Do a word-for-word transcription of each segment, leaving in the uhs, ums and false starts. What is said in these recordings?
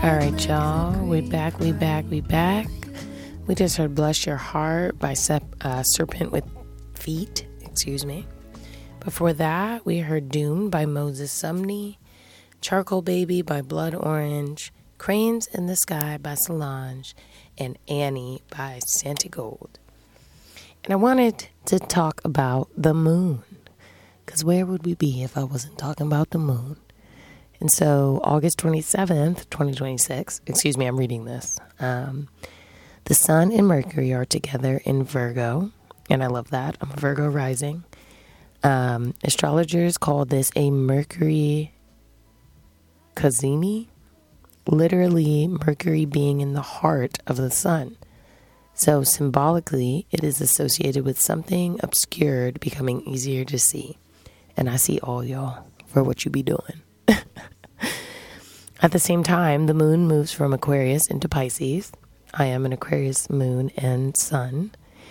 All right, y'all. We back, we back, we back. We just heard Bless Your Heart by Sep- uh, Serpent with Feet. Excuse me. Before that, we heard Doomed by Moses Sumney, Charcoal Baby by Blood Orange, Cranes in the Sky by Solange, and Annie by Santigold. And I wanted to talk about the moon, because where would we be if I wasn't talking about the moon? And so August twenty-seventh, twenty twenty-six, excuse me, I'm reading this. Um, the sun and Mercury are together in Virgo, and I love that. I'm a Virgo rising. Um, astrologers call this a Mercury Cazimi, literally Mercury being in the heart of the sun. So symbolically, it is associated with something obscured becoming easier to see. And I see all y'all for what you be doing. At the same time, the moon moves from Aquarius into Pisces. I am an Aquarius moon and sun.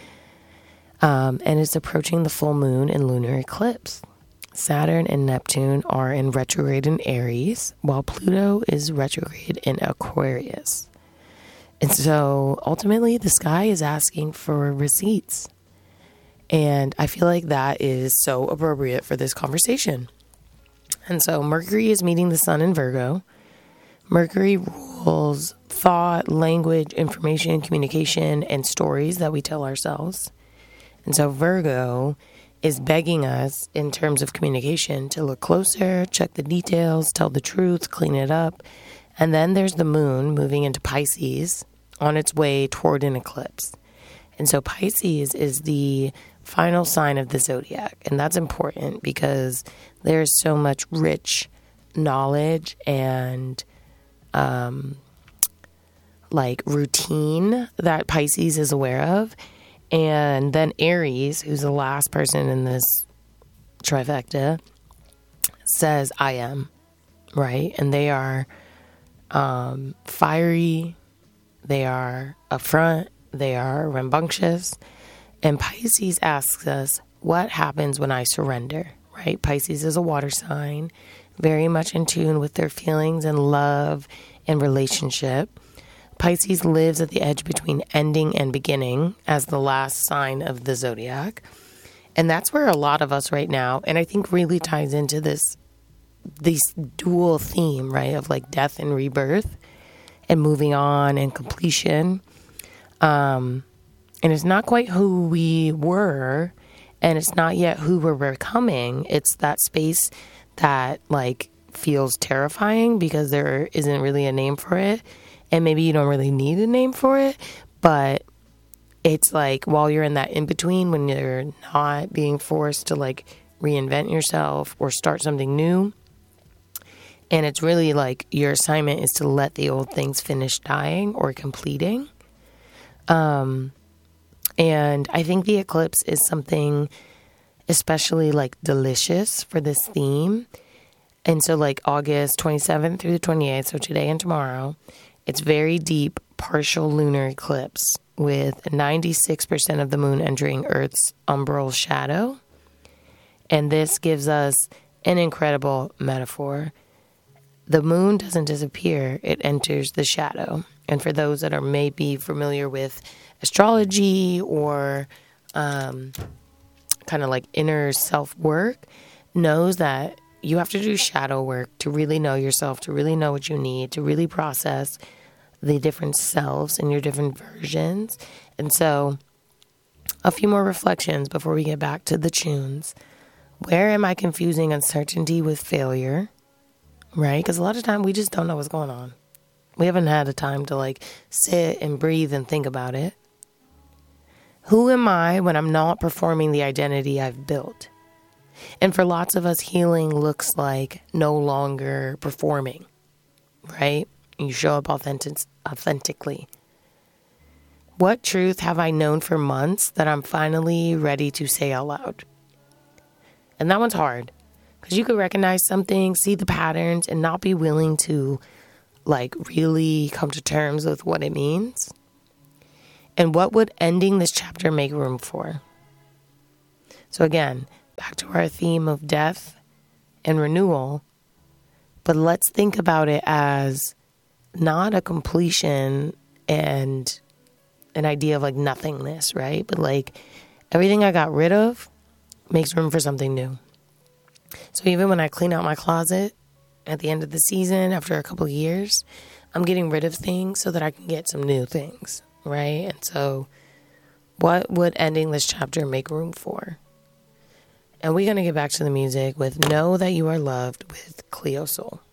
Um, and it's approaching the full moon and lunar eclipse. Saturn and Neptune are in retrograde in Aries, while Pluto is retrograde in Aquarius. And so ultimately, the sky is asking for receipts. And I feel like that is so appropriate for this conversation. And so Mercury is meeting the sun in Virgo. Mercury rules thought, language, information, communication, and stories that we tell ourselves. And so Virgo is begging us in terms of communication to look closer, check the details, tell the truth, clean it up. And then there's the moon moving into Pisces on its way toward an eclipse. And so Pisces is the final sign of the zodiac. And that's important because there's so much rich knowledge and um, like routine that Pisces is aware of. And then Aries, who's the last person in this trifecta, says, I am, right? And they are um, fiery, they are upfront, they are rambunctious. And Pisces asks us, what happens when I surrender, right? Pisces is a water sign, very much in tune with their feelings and love and relationship. Pisces lives at the edge between ending and beginning as the last sign of the zodiac. And that's where a lot of us right now, and I think really ties into this, this dual theme, right, of like death and rebirth and moving on and completion. Um, and it's not quite who we were, and it's not yet who we're becoming. It's that space that like feels terrifying because there isn't really a name for it. And maybe you don't really need a name for it, but it's like while you're in that in-between, when you're not being forced to like reinvent yourself or start something new, and it's really like your assignment is to let the old things finish dying or completing. Um, and I think the eclipse is something especially like delicious for this theme. And so like August twenty-seventh through the twenty-eighth, so today and tomorrow, it's very deep partial lunar eclipse with ninety-six percent of the moon entering Earth's umbral shadow. And this gives us an incredible metaphor. The moon doesn't disappear, it enters the shadow. And for those that are maybe familiar with astrology or um, kind of like inner self-work, knows that you have to do shadow work to really know yourself, to really know what you need, to really process the different selves and your different versions. And so a few more reflections before we get back to the tunes. Where am I confusing uncertainty with failure? Right? Because a lot of time we just don't know what's going on. We haven't had a time to like sit and breathe and think about it. Who am I when I'm not performing the identity I've built? And for lots of us, healing looks like no longer performing, right? You show up authentic, authentically. What truth have I known for months that I'm finally ready to say out loud? And that one's hard because you could recognize something, see the patterns, and not be willing to like really come to terms with what it means. And what would ending this chapter make room for? So again, back to our theme of death and renewal, but let's think about it as not a completion and an idea of like nothingness, right? But like everything I got rid of makes room for something new. So even when I clean out my closet at the end of the season, after a couple of years, I'm getting rid of things so that I can get some new things, right? And so what would ending this chapter make room for? And we're going to get back to the music with Know That You Are Loved with Cleo Sol.